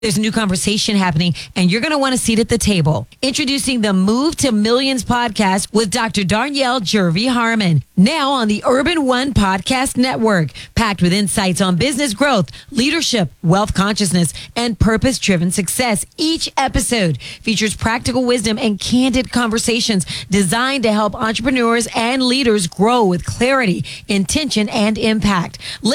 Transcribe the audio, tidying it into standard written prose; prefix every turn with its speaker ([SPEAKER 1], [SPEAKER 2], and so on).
[SPEAKER 1] There's a new conversation happening, and you're going to want a seat at the table. Introducing the Move to Millions podcast with Dr. Darnyelle Jervey Harmon, now on the Urban One Podcast Network, packed with insights on business growth, leadership, wealth consciousness, and purpose-driven success. Each episode features practical wisdom and candid conversations designed to help entrepreneurs and leaders grow with clarity, intention, and impact.